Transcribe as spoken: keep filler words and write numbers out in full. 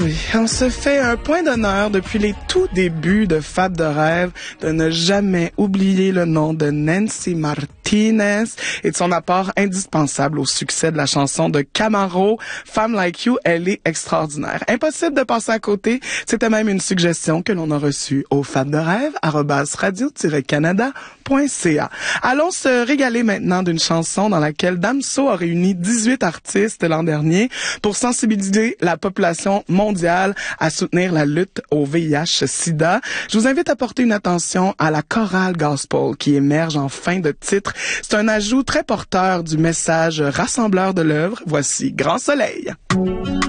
oui, on se fait un point d'honneur depuis les tout débuts de Fab de rêve de ne jamais oublier le nom de Nancy Martinez et de son apport indispensable au succès de la chanson de Camaro, Femme Like You. Elle est extraordinaire. Impossible de passer à côté. C'était même une suggestion que l'on a reçue au fab de rêve arobase radio tiret canada point c a. Allons se régaler maintenant d'une chanson dans laquelle Damso a réuni dix-huit artistes l'an dernier pour sensibiliser la population mondiale à soutenir la lutte au V I H sida. Je vous invite à porter une attention à la chorale gospel qui émerge en fin de titre. C'est un ajout très porteur du message rassembleur de l'œuvre. Voici Grand Soleil.